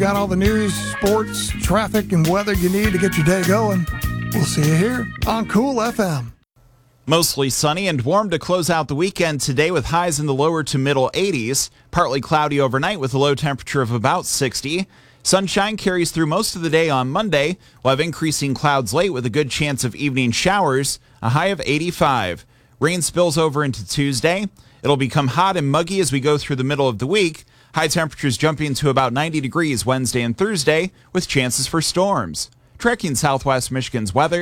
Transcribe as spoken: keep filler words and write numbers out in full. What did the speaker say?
got all the news, sports, traffic, and weather you need to get your day going. We'll see you here on Cool F M. Mostly sunny and warm to close out the weekend today with highs in the lower to middle eighties. Partly cloudy overnight with a low temperature of about sixty. Sunshine carries through most of the day on Monday. We'll have increasing clouds late with a good chance of evening showers, a high of eighty-five. Rain spills over into Tuesday. It'll become hot and muggy as we go through the middle of the week. High temperatures jumping to about ninety degrees Wednesday and Thursday with chances for storms. Tracking Southwest Michigan's weather.